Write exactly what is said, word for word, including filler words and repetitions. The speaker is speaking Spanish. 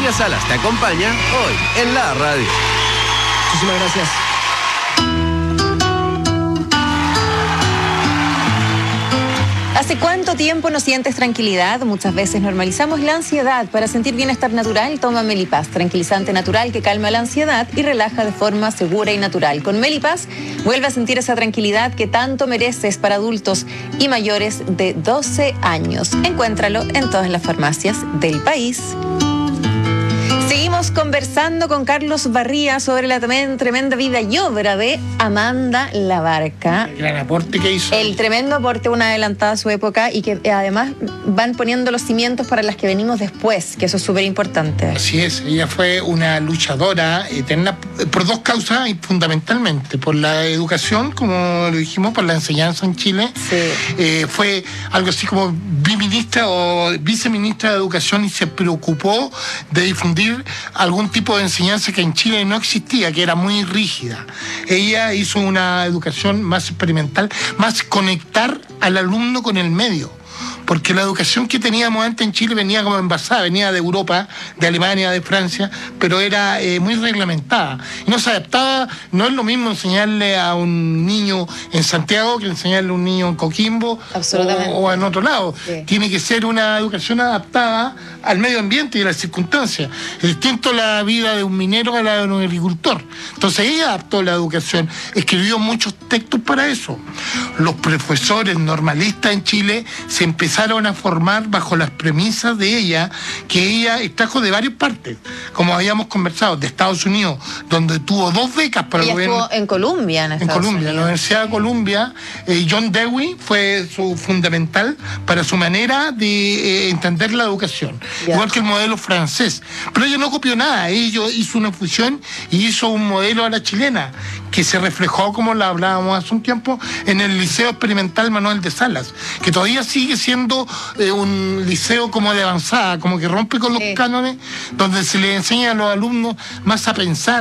Claudia Salas te acompaña hoy en la radio. Muchísimas gracias. ¿Hace cuánto tiempo no sientes tranquilidad? Muchas veces normalizamos la ansiedad. Para sentir bienestar natural, toma Melipaz, tranquilizante natural que calma la ansiedad y relaja de forma segura y natural. Con Melipaz, vuelve a sentir esa tranquilidad que tanto mereces para adultos y mayores de doce años. Encuéntralo en todas las farmacias del país. Seguimos conversando con Carlos Barría sobre la tremenda vida y obra de Amanda Labarca. El gran aporte que hizo. El tremendo aporte, una adelantada a su época y que además van poniendo los cimientos para las que venimos después, que eso es súper importante. Así es, ella fue una luchadora eterna por dos causas y fundamentalmente por la educación, como lo dijimos, por la enseñanza en Chile. Sí. Eh, fue algo así como biministra o viceministra de Educación y se preocupó de difundir algún tipo de enseñanza que en Chile no existía, que era muy rígida. Ella hizo una educación más experimental, más conectar al alumno con el medio. Porque la educación que teníamos antes en Chile venía como envasada, venía de Europa, de Alemania, de Francia, pero era eh, muy reglamentada. Y no se adaptaba, no es lo mismo enseñarle a un niño en Santiago que enseñarle a un niño en Coquimbo o, o en otro lado. Sí. Tiene que ser una educación adaptada al medio ambiente y a las circunstancias. Es distinto la vida de un minero a la de un agricultor. Entonces ella adaptó la educación, escribió muchos textos para eso. Los profesores normalistas en Chile se empezaron a formar bajo las premisas de ella, que ella extrajo de varias partes, como habíamos conversado, de Estados Unidos, donde tuvo dos becas para ella el gobierno. Estuvo en Columbia, en, en Columbia, en la Universidad de Columbia. Eh, John Dewey fue su fundamental para su manera de eh, entender la educación, yeah. Igual que el modelo francés. Pero ella no copió nada, ella hizo una fusión y hizo un modelo a la chilena, que se reflejó, como lo hablábamos hace un tiempo, en el Liceo Experimental Manuel de Salas, que todavía sigue siendo eh, un liceo como de avanzada, como que rompe con los sí. cánones, donde se le enseña a los alumnos más a pensar,